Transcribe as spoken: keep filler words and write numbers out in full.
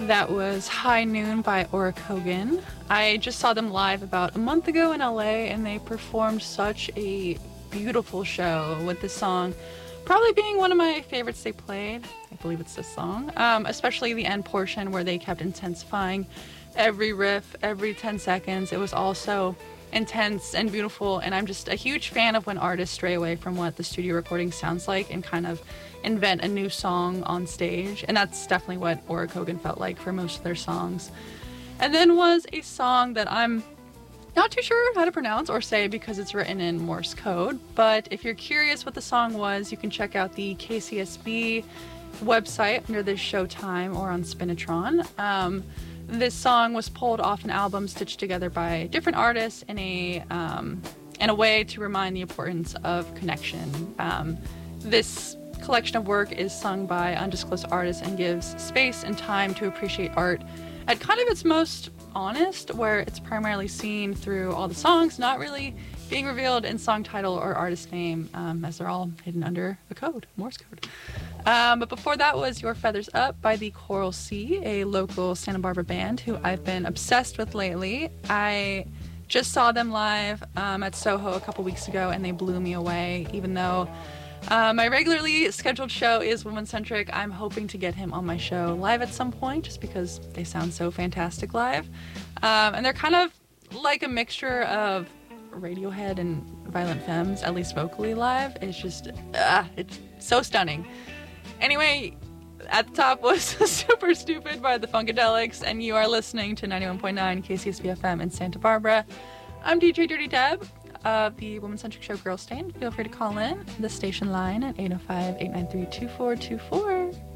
That was High Noon by Aura Kogan. I just saw them live about a month ago in L A, and they performed such a beautiful show with this song probably being one of my favorites they played. I believe it's this song, um, especially the end portion where they kept intensifying every riff every ten seconds. It was all so intense and beautiful, and I'm just a huge fan of when artists stray away from what the studio recording sounds like and kind of invent a new song on stage, and that's definitely what Aura Kogan felt like for most of their songs. And then was a song that I'm not too sure how to pronounce or say because it's written in Morse code, but if you're curious what the song was, you can check out the K C S B website under the Showtime or on Spinitron. Um, this song was pulled off an album stitched together by different artists in a um, in a way to remind the importance of connection. Um, this collection of work is sung by undisclosed artists and gives space and time to appreciate art at kind of its most honest, where it's primarily seen through all the songs, not really being revealed in song title or artist name, um, as they're all hidden under a code, Morse code. Um, but before that was Your Feathers Up by the Coral Sea, a local Santa Barbara band who I've been obsessed with lately. I just saw them live um, at Soho a couple weeks ago, and they blew me away, even though Uh, my regularly scheduled show is woman-centric. I'm hoping to get him on my show live at some point just because they sound so fantastic live. Um, and they're kind of like a mixture of Radiohead and Violent Femmes, at least vocally live. It's just, uh, it's so stunning. Anyway, at the top was Super Stupid by the Funkadelics, and you are listening to ninety-one point nine K C S B F M in Santa Barbara. I'm D J Dirty Deb of the woman-centric show Girl Stain. Feel free to call in the station line at eight oh five, eight nine three, two four two four.